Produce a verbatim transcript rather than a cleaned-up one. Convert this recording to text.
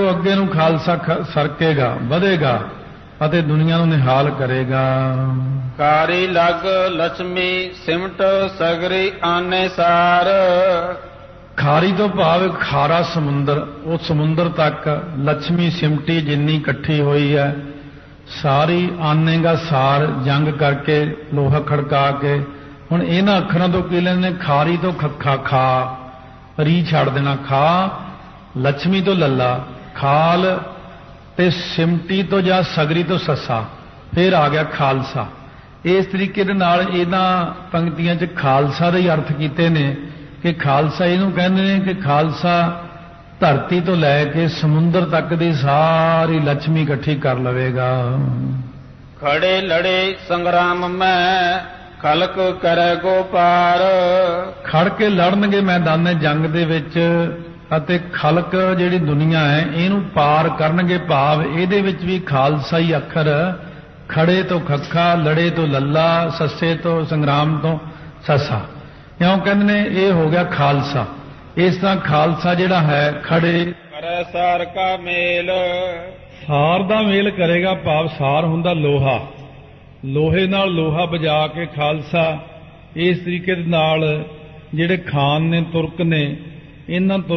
ਤੋਂ ਅੱਗੇ ਨੂੰ ਖਾਲਸਾ ਸਰਕੇਗਾ, ਵਧੇਗਾ ਅਤੇ ਦੁਨੀਆ ਨੂੰ ਨਿਹਾਲ ਕਰੇਗਾ। ਕਾਰੀ ਲਗ ਲక్ష్ਮੀ ਸਿਮਟ ਸਗਰੀ ਆਨੇ ਸਾਰ। ਖਾਰੀ ਤੋਂ ਭਾਵ ਖਾਰਾ ਸਮੁੰਦਰ, ਉਹ ਸਮੁੰਦਰ ਤੱਕ ਲక్ష్ਮੀ ਸਿਮਟੀ ਜਿੰਨੀ ਇਕੱਠੀ ਹੋਈ ਹੈ ਸਾਰੀ ਆਨੇਗਾ ਸਾਰ, ਜੰਗ ਕਰਕੇ ਲੋਹਾ ਖੜਕਾ ਕੇ। ਹੁਣ ਇਹਨਾਂ ਅੱਖਰਾਂ ਤੋਂ ਕੀ ਲੈਂਦੇ ਨੇ? ਖਾਰੀ ਤੋਂ ਖੱਖਾ ਖਾ, ਰੀ ਛੱਡ ਦੇਣਾ, ਖਾ, ਲక్ష్ਮੀ ਤੋਂ ਲੱਲਾ, ਖਾਲ, ਤੇ ਸਿਮਟੀ ਤੋਂ ਜਾਂ ਸਗਰੀ ਤੋਂ ਸੱਸਾ, ਫਿਰ ਆ ਗਿਆ ਖਾਲਸਾ। ਇਸ ਤਰੀਕੇ ਦੇ ਨਾਲ ਇਹਨਾਂ ਪੰਕਤੀਆਂ 'ਚ ਖਾਲਸਾ ਦੇ ਹੀ ਅਰਥ ਕੀਤੇ ਨੇ ਕਿ ਖਾਲਸਾ ਇਹਨੂੰ ਕਹਿੰਦੇ ਨੇ ਕਿ ਖਾਲਸਾ ਧਰਤੀ ਤੋਂ ਲੈ ਕੇ ਸਮੁੰਦਰ ਤੱਕ ਦੀ ਸਾਰੀ ਲక్ష్ਮੀ ਇਕੱਠੀ ਕਰ ਲਵੇਗਾ। ਖੜੇ ਲੜੇ ਸੰਗਰਾਮ ਮੈਂ ਖਲਕ ਕਰੈ ਗੋਪਾਰ। ਖੜ ਕੇ ਲੜਨਗੇ ਮੈਦਾਨੇ ਜੰਗ ਦੇ ਵਿੱਚ ਅਤੇ ਖਲਕ ਜਿਹੜੀ ਦੁਨੀਆ ਹੈ ਇਹਨੂੰ ਪਾਰ ਕਰਨਗੇ, ਭਾਵ ਇਹਦੇ ਵਿੱਚ ਵੀ ਖਾਲਸਾ ਹੀ ਅੱਖਰ, ਖੜੇ ਤੋਂ ਖੱਖਾ, ਲੜੇ ਤੋਂ ਲੱਲਾ, ਸੱਸੇ ਤੋਂ ਸੰਗਰਾਮ ਤੋਂ ਸੱਸਾ, ਕਿਉਂ ਕਹਿੰਦੇ ਨੇ ਇਹ ਹੋ ਗਿਆ ਖਾਲਸਾ। ਇਸ ਤਰ੍ਹਾਂ ਖਾਲਸਾ ਜਿਹੜਾ ਹੈ ਖੜੇ ਕਰੈ ਸਾਰ ਕਾ ਮੇਲ। ਸਾਰ ਦਾ ਮੇਲ ਕਰੇਗਾ, ਭਾਵ ਸਾਰ ਹੁੰਦਾ ਲੋਹਾ, ਲੋਹੇ ਨਾਲ ਲੋਹਾ ਬਜਾ ਕੇ ਖਾਲਸਾ। ਇਸ ਤਰੀਕੇ ਦੇ ਨਾਲ ਜਿਹੜੇ ਖਾਨ ਨੇ, ਤੁਰਕ ਨੇ, ਇਹਨਾਂ